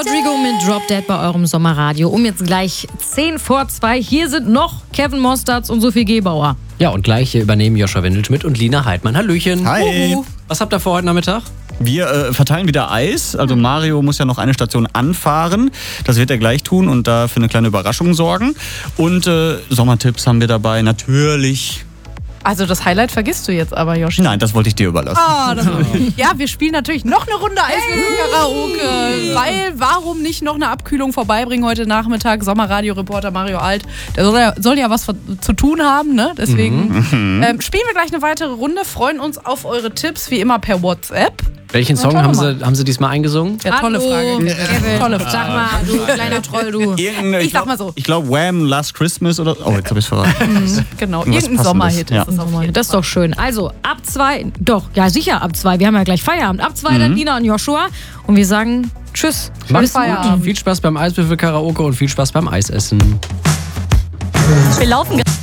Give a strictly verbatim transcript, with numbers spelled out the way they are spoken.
Rodrigo mit Drop Dead bei eurem Sommerradio. Um jetzt gleich zehn vor zwei. Hier sind noch Kevin Mostards und Sophie Gebauer. Ja, und gleich hier übernehmen Joshua Windelschmidt und Lina Heidmann. Hallöchen. Hi. Uhu. Was habt ihr vor heute Nachmittag? Wir äh, verteilen wieder Eis. Also Mario muss ja noch eine Station anfahren. Das wird er gleich tun und da für eine kleine Überraschung sorgen. Und äh, Sommertipps haben wir dabei natürlich. Also das Highlight vergisst du jetzt aber, Joshi. Nein, das wollte ich dir überlassen. Ah, das ja, wir spielen natürlich noch eine Runde Eiswürfel-Karaoke. Weil, warum nicht noch eine Abkühlung vorbeibringen heute Nachmittag? Sommerradio-Reporter Mario Alt, der soll ja, soll ja was zu tun haben, ne? Deswegen Mhm. ähm, spielen wir gleich eine weitere Runde. Freuen uns auf eure Tipps, wie immer per WhatsApp. Welchen Song haben sie, haben sie diesmal eingesungen? Ja, tolle Hallo, Frage. Kevin. Tolle Frage. Sag mal, du kleiner Troll, du. Irgendein, Ich sag mal so. Ich glaube, Wham! Last Christmas oder. Oh, jetzt habe ich es verraten. Genau, Irgendwas irgendein Passendes. Sommerhit Ja. ist es auf jeden Fall. Das ist doch schön. Also, ab zwei, doch, ja sicher, ab zwei. Wir haben ja gleich Feierabend. Ab zwei dann Lina und Joshua. Und wir sagen Tschüss. Macht's Feierabend. gut. Viel Spaß beim Eiswürfel-Karaoke und viel Spaß beim Eisessen. Wir laufen gerade.